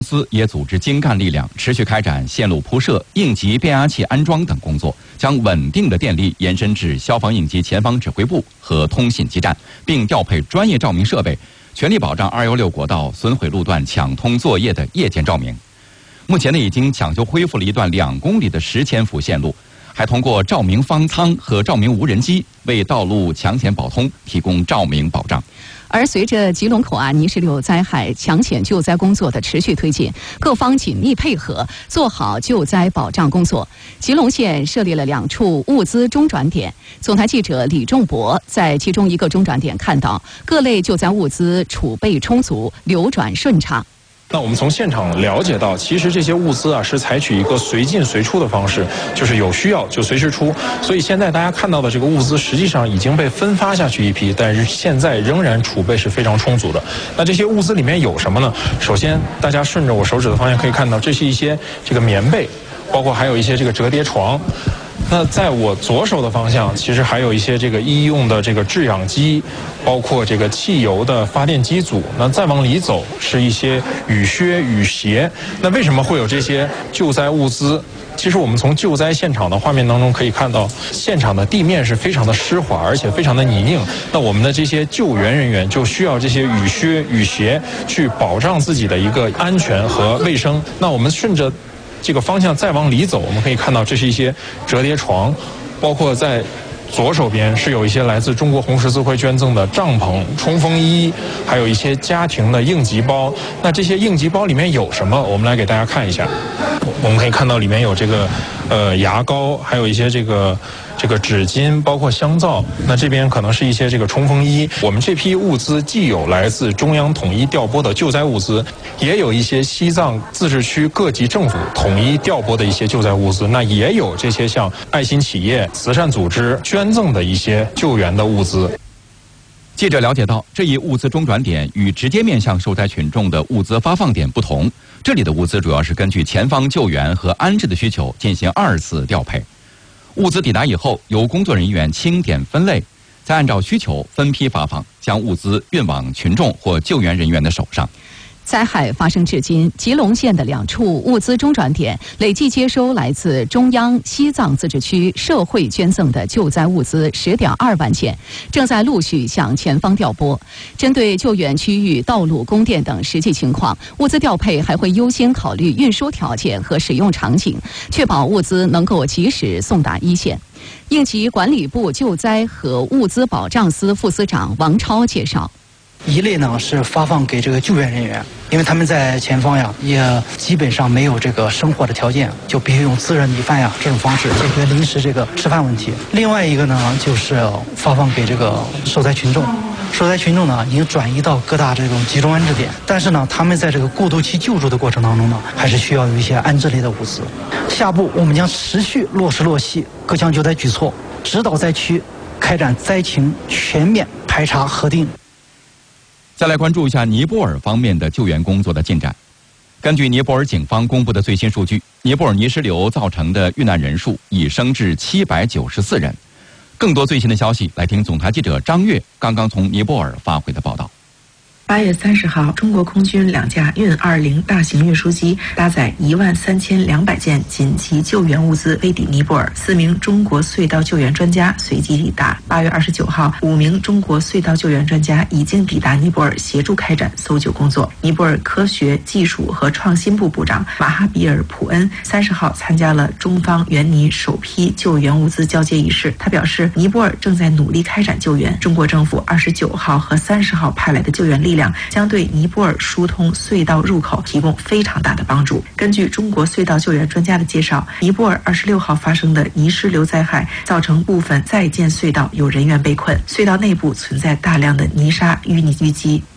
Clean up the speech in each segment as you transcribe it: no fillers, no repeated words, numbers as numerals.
司也组织精干力量，持续开展线路铺设、应急变压器安装等工作，将稳定的电力延伸至消防应急前方指挥部和通信基站，并调配专业照明设备，全力保障216国道损毁路段抢通作业的夜间照明。目前已经抢修恢复了一段2公里的10千伏线路，还通过照明方舱和照明无人机为道路抢险保通提供照明保障。 而随着吉隆口岸泥石流灾害抢险救灾工作的持续推进，各方紧密配合，做好救灾保障工作。吉隆县设立了2处物资中转点。总台记者李仲博在其中一个中转点看到，各类救灾物资储备充足，流转顺畅。 那我们从现场了解到，其实这些物资是采取一个随进随出的方式，就是有需要就随时出。所以现在大家看到的这个物资，实际上已经被分发下去一批，但是现在仍然储备是非常充足的。那这些物资里面有什么呢？首先，大家顺着我手指的方向可以看到，这是一些这个棉被，包括还有一些这个折叠床。那在我左手的方向，其实还有一些这个医用的这个制氧机，包括这个汽油的发电机组。那再往里走是一些雨靴、雨鞋。那为什么会有这些救灾物资？其实我们从救灾现场的画面当中可以看到，现场的地面是非常的湿滑，而且非常的泥泞。那我们的这些救援人员就需要这些雨靴、雨鞋去保障自己的一个安全和卫生。那我们顺着这个方向再往里走，我们可以看到这是一些折叠床，包括在左手边是有一些来自中国红十字会捐赠的帐篷、冲锋衣，还有一些家庭的应急包。那这些应急包里面有什么？我们来给大家看一下。我们可以看到里面有这个牙膏，还有一些这个纸巾，包括香皂。那这边可能是一些这个冲锋衣。我们这批物资既有来自中央统一调拨的救灾物资，也有一些西藏自治区各级政府统一调拨的一些救灾物资。那也有这些像爱心企业、慈善组织捐赠的一些救援的物资。 记者了解到，这一物资中转点与直接面向受灾群众的物资发放点不同，这里的物资主要是根据前方救援和安置的需求进行2次调配。物资抵达以后，由工作人员清点分类，再按照需求分批发放，将物资运往群众或救援人员的手上。 灾害发生至今，吉隆县的2处物资中转点累计接收来自中央西藏自治区社会捐赠的救灾物资10.2万件，正在陆续向前方调拨。针对救援区域道路、供电等实际情况，物资调配还会优先考虑运输条件和使用场景，确保物资能够及时送达一线。应急管理部救灾和物资保障司副司长王超介绍。 一类呢是发放给这个救援人员，因为他们在前方呀，也基本上没有这个生活的条件，就必须用自热米饭呀这种方式解决临时这个吃饭问题。另外一个呢，就是发放给这个受灾群众。受灾群众呢，已经转移到各大这种集中安置点，但是呢，他们在这个过渡期救助的过程当中呢，还是需要有一些安置类的物资。下步我们将持续落实落细各项救灾举措，指导灾区开展灾情全面排查核定。 再来关注一下尼泊尔方面的救援工作的进展。根据尼泊尔警方公布的最新数据，尼泊尔泥石流造成的遇难人数已升至794人。更多最新的消息，来听总台记者张悦刚刚从尼泊尔发回的报道。 8月30号，中国空军2架运20大型运输机搭载13200件紧急救援物资飞抵尼泊尔，4名中国隧道救援专家随即抵达。8月29号，5名中国隧道救援专家已经抵达尼泊尔，协助开展搜救工作。尼泊尔科学技术和创新部部长马哈比尔·普恩30号参加了中方援尼首批救援物资交接仪式。他表示，尼泊尔正在努力开展救援，中国政府29号和30号派来的救援力量将对尼泊尔疏通隧道入口提供非常大的帮助。根据中国隧道救援专家的介绍，尼泊尔26号发生的泥石流灾害造成部分在建隧道有人员被困，隧道内部存在大量的泥沙淤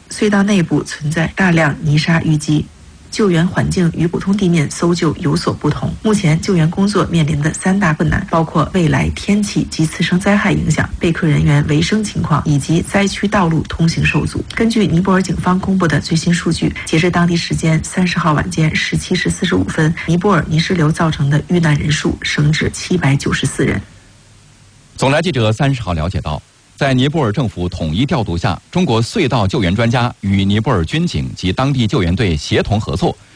积。救援环境与普通地面搜救有所不同。目前救援工作面临的3大困难，包括未来天气及次生灾害影响、被困人员维生情况以及灾区道路通行受阻。根据尼泊尔警方公布的最新数据，截至当地时间30号晚间17时45分，尼泊尔泥石流造成的遇难人数升至794人。 总台记者30号了解到，在尼泊尔政府统一调度下，中国隧道救援专家与尼泊尔军警及当地救援队协同合作，